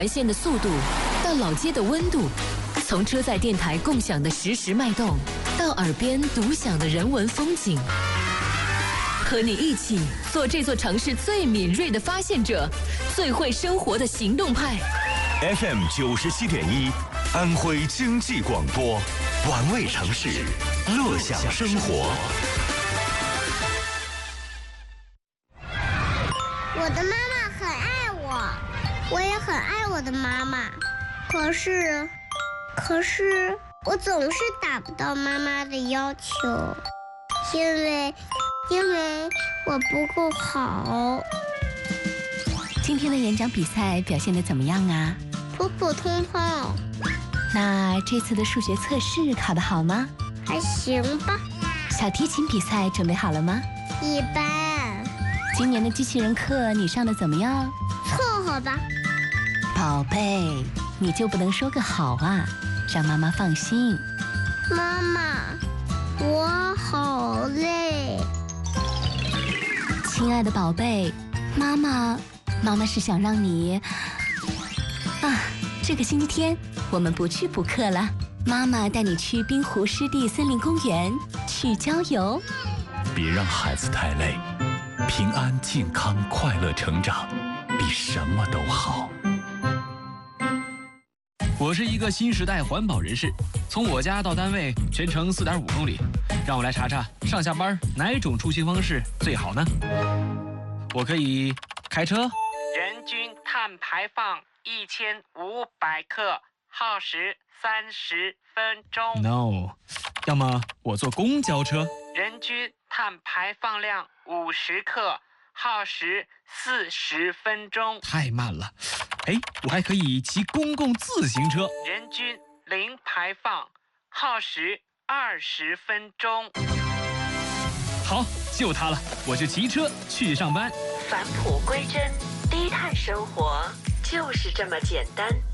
线的速度到老街的温度，从车载电台共享的实时脉动，到耳边独享的人文风景，和你一起做这座城市最敏锐的发现者，最会生活的行动派。 FM 97.1，安徽经济广播，玩味城市，乐享生活。 我的妈妈很爱我，我也很爱我的妈妈。可是我总是达不到妈妈的要求，因为我不够好。 今天的演讲比赛表现得怎么样啊？ 普普通通。 那这次的数学测试考得好吗？ 还行吧。 小提琴比赛准备好了吗？ 一般。 今年的机器人课你上得怎么样？ 凑合吧。 宝贝，你就不能说个好啊，让妈妈放心。 妈妈，我好累。 亲爱的宝贝，妈妈是想让你这个星期天我们不去补课了，妈妈带你去滨湖湿地森林公园去郊游。 别让孩子太累，平安健康快乐成长比什么都好。 我是一个新时代环保人士，从我家到单位全程4.5公里，让我来查查上下班哪种出行方式最好呢？我可以开车， 人均碳排放1500克，耗时30分钟。 No， 要么我坐公交车， 人均碳排放量50克，耗时40分钟。 太慢了。我还可以骑公共自行车， 人均0排放，耗时20分钟。 好，就它了，我就骑车去上班。 返璞归真，低碳生活就是这么简单。